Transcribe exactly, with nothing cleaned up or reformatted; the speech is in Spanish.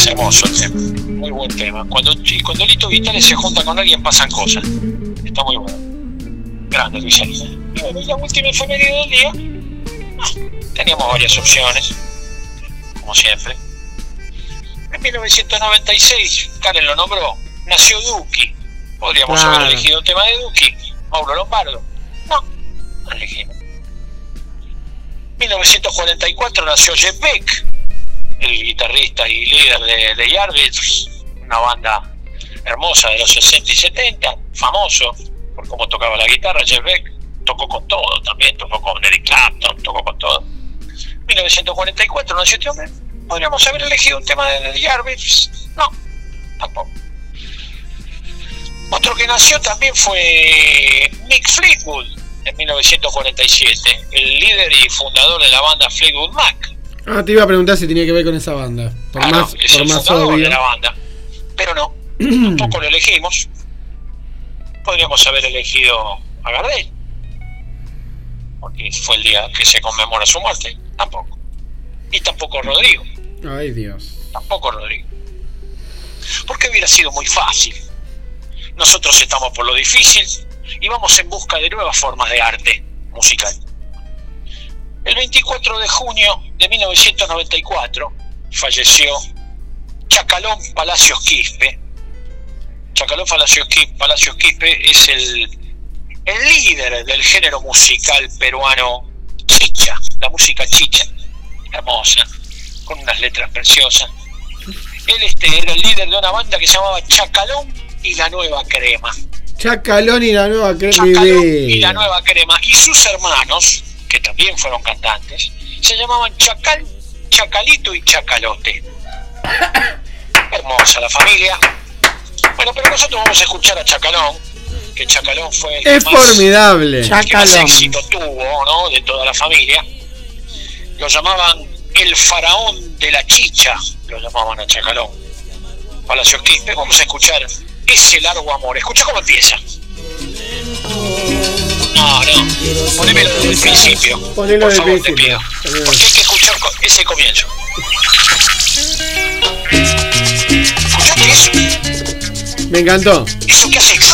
hermoso el tema, muy buen tema. Cuando, cuando Lito Vitale se junta con alguien pasan cosas. Está muy bueno. Grande Luis Arias. Y bueno, la última efeméride del día, ah, teníamos varias opciones, como siempre. En mil novecientos noventa y seis, Karen lo nombró, nació Duki. Podríamos claro. haber elegido el tema de Duki, Mauro Lombardo. No, no elegimos. mil novecientos cuarenta y cuatro nació Jeff Beck, el guitarrista y líder de, de Yardbirds, una banda hermosa de los sesenta y setenta, famoso por cómo tocaba la guitarra. Jeff Beck tocó con todo también, tocó con Eric Clapton, tocó con todo. mil novecientos cuarenta y cuatro nació este hombre. ¿Podríamos haber elegido un tema de, de Yardbirds? No, tampoco. Otro que nació también fue Mick Fleetwood en mil novecientos cuarenta y siete, el líder y fundador de la banda Fleetwood Mac. Ah, te iba a preguntar si tenía que ver con esa banda. Por ah, más, no, es por el más fundador obvio. de la banda. Pero no, tampoco lo elegimos. Podríamos haber elegido a Gardel, porque fue el día que se conmemora su muerte. Tampoco. Y tampoco Rodrigo. Ay, Dios. Tampoco Rodrigo. Porque hubiera sido muy fácil. Nosotros estamos por lo difícil y vamos en busca de nuevas formas de arte musical. El veinticuatro de junio de mil novecientos noventa y cuatro falleció Chacalón Palacios Quispe. Chacalón Palacios Quispe, Palacios Quispe es el, el líder del género musical peruano chicha, la música chicha, hermosa, con unas letras preciosas. Él este, era el líder de una banda que se llamaba Chacalón y la Nueva Crema. Chacalón y la Nueva Crema. Chacalón y la Nueva Crema. Y sus hermanos, que también fueron cantantes, se llamaban Chacal, Chacalito y Chacalote. Hermosa la familia. Bueno, pero nosotros vamos a escuchar a Chacalón, que Chacalón fue el es que más, formidable. el que más éxito tuvo, ¿no? De toda la familia. Lo llamaban el faraón de la chicha, lo llamaban a Chacalón. Palacios Quispe. Vamos a escuchar Ese Largo Amor. Escucha cómo empieza. No, no, ponémelo desde el principio. Ponelo por favor, principio. te pido. Ponelo. Porque hay que escuchar ese comienzo. ¿Escuchaste eso? Me encantó. Eso que hace